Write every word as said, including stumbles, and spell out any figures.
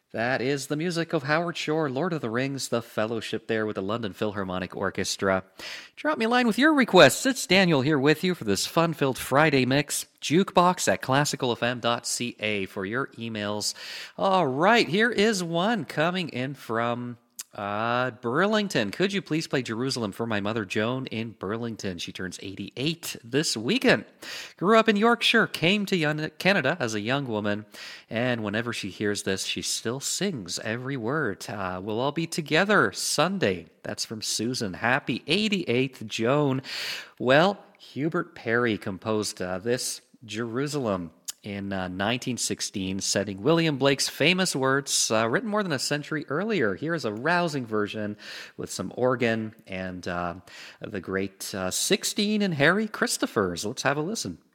That is the music of Howard Shore, Lord of the Rings, The Fellowship there with the London Philharmonic Orchestra. Drop me a line with your requests. It's Daniel here with you for this fun-filled Friday mix. Jukebox at classical f m dot c a for your emails. All right, here is one coming in from uh, Burlington. Could you please play Jerusalem for my mother, Joan, in Burlington? She turns eighty-eight this weekend. Grew up in Yorkshire, came to Canada as a young woman, and whenever she hears this, she still sings every word. Uh, we'll all be together Sunday. That's from Susan. Happy eighty-eighth, Joan. Well, Hubert Parry composed uh, this Jerusalem in uh, nineteen sixteen, setting William Blake's famous words, uh, written more than a century earlier. Here is a rousing version with some organ and uh, the great uh, sixteen and Harry Christophers. Let's have a listen.